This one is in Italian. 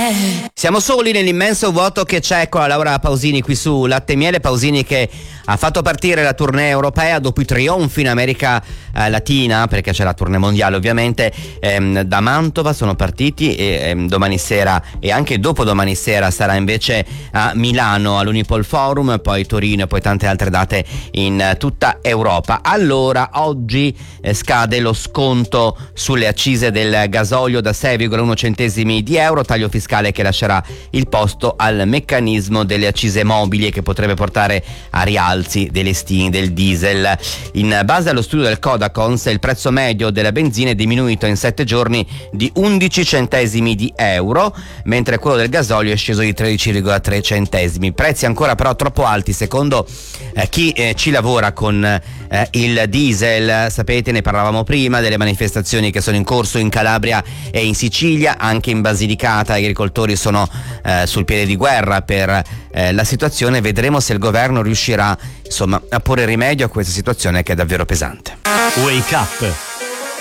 Siamo soli nell'immenso vuoto che c'è con la Laura Pausini qui su Latte e Miele. Pausini che ha fatto partire la tournée europea dopo i trionfi in America Latina, perché c'è la tournée mondiale ovviamente. Da Mantova sono partiti e domani sera e anche dopodomani sera sarà invece a Milano all'Unipol Forum, poi Torino e poi tante altre date in tutta Europa. Allora, oggi scade lo sconto sulle accise del gasolio da 6,1 centesimi di euro, taglio fiscale che lascerà il posto al meccanismo delle accise mobili e che potrebbe portare a rialzi delle stime del diesel. In base allo studio del Codacons, il prezzo medio della benzina è diminuito in 7 giorni di 11 centesimi di euro, mentre quello del gasolio è sceso di 13,3 centesimi. Prezzi ancora però troppo alti secondo chi ci lavora con il diesel. Sapete, ne parlavamo prima, delle manifestazioni che sono in corso in Calabria e in Sicilia, anche in Basilicata. Gli agricoltori sono sul piede di guerra per la situazione. Vedremo se il governo riuscirà insomma a porre rimedio a questa situazione che è davvero pesante. Wake Up